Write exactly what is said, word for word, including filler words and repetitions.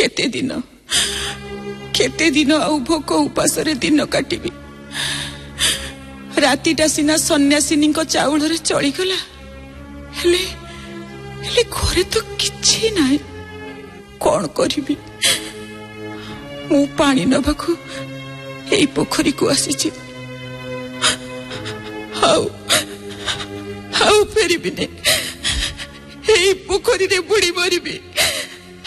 केते दिन केते दिन आउ भोक उपास दिन काटिबी। रातिटा सिना सन्यासिनी चाउल रे चलीगला हेले हेले घरे तो किछि नाही। कौन करिबी? मु पानी नबाकू एई पोखरी को आसीछि। हाउ हाउ फेरिबी ने एई पोखरी रे बुड़ी मरिबी।